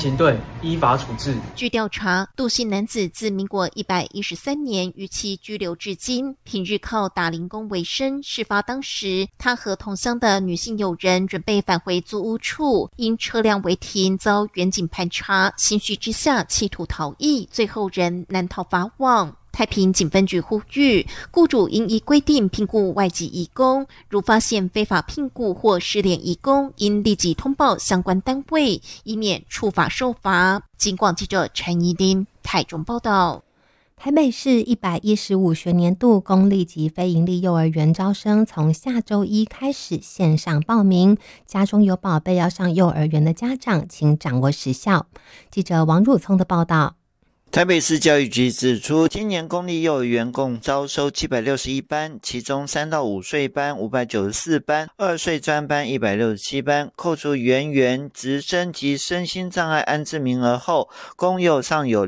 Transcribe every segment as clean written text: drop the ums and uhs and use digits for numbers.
刑队依法处置。 据调查，杜姓男子自民国113年逾期拘留至今，平日靠打零工为生。事发当时，他和同乡的女性友人准备返回租屋处，因车辆违停遭远警盘查，心绪之下企图逃逸，最后仍难逃法网。太平警分局呼吁，雇主应依规定聘雇外籍移工，如发现非法聘雇或失联移工，应立即通报相关单位，以免触法受罚。警广记者陈怡琳台中报道。 台北市115学年度公立及非营利幼儿园招生从下周一开始线上报名，家中有宝贝要上幼儿园的家长请掌握时效。记者王汝聪的报道。 台北市教育局指出，今年公立幼儿园共招收761班，其中3到5岁班594班，2岁专班167班，扣除园直升及身心障碍安置名额后，公幼尚有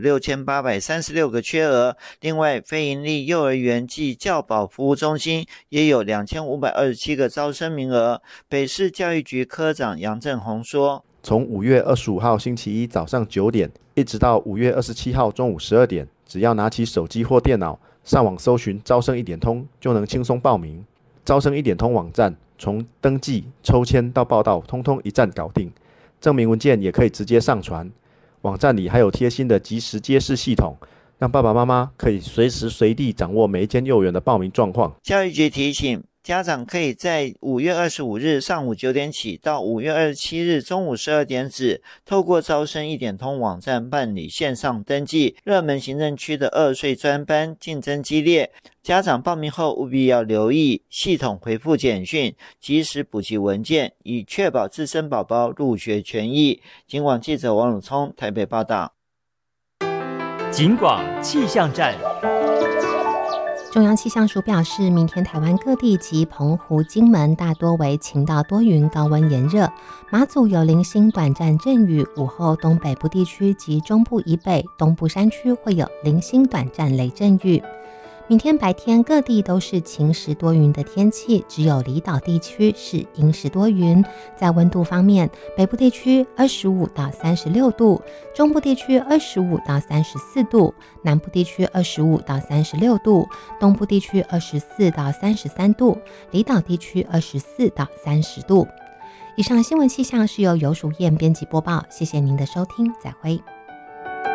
6836个缺额。另外，非营利幼儿园及教保服务中心也有2527个招生名额。北市教育局科长杨正宏说， 从5月25号星期一早上9点一直到5月27号中午12点，只要拿起手机或电脑上网搜寻招生一点通，就能轻松报名。招生一点通网站从登记、抽签到报到，通通一站搞定。证明文件也可以直接上传。网站里还有贴心的即时揭示系统，让爸爸妈妈可以随时随地掌握每一间幼儿园的报名状况。 教育局提醒，家长可以在5月25日上午9点起到5月27日中午12点止，透过招生一点通网站办理线上登记。热门行政区的2岁专班竞争激烈，家长报名后务必要留意系统回复简讯，及时补齐文件，以确保自身宝宝入学权益。警广记者王汝聪台北报道。 警广气象站。 中央气象署表示，明天台湾各地及澎湖、金门大多为晴到多云，高温炎热。马祖有零星短暂阵雨，午后东北部地区及中部以北、东部山区会有零星短暂雷阵雨。明天白天各地都是晴时多云的天气，只有离岛地区是阴时多云。在温度方面，北部地区25到36度，中部地区25到34度，南部地区25到36度，东部地区24到33度，离岛地区24到30度。以上新闻气象是由游淑燕编辑播报，谢谢您的收听，再会。